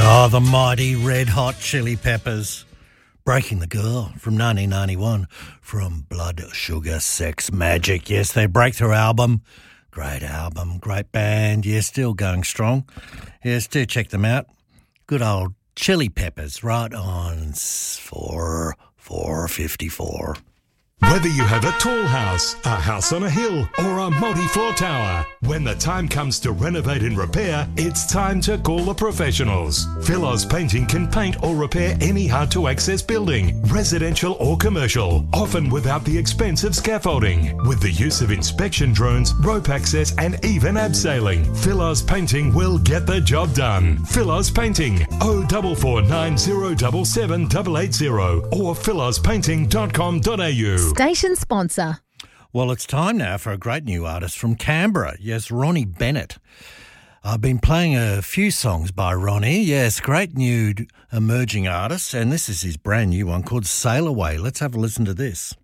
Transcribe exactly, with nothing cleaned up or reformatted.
Oh, the mighty Red Hot Chili Peppers. Breaking the Girl from nineteen ninety-one from Blood Sugar Sex Magic. Yes, their breakthrough album. Great album, great band. Yeah, still going strong. Yes, do check them out. Good old Chili Peppers right on four four fifty-four. Whether you have a tall house, a house on a hill, or a multi-floor tower, when the time comes to renovate and repair, it's time to call the professionals. Philos Painting can paint or repair any hard-to-access building, residential or commercial, often without the expense of scaffolding. With the use of inspection drones, rope access, and even abseiling, Philos Painting will get the job done. Philos Painting, oh four four nine zero seven seven eight eight zero or philos painting dot com dot a u. Station sponsor. Well, it's time now for a great new artist from Canberra. Yes, Ronnie Bennett. I've been playing a few songs by Ronnie. Yes, great new emerging artist, and this is his brand new one called Sail Away. Let's have a listen to this.